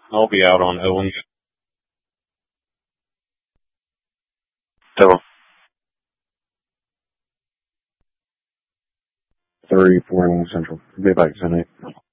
I'll be out on Owens. So 34 Central. Be back tonight.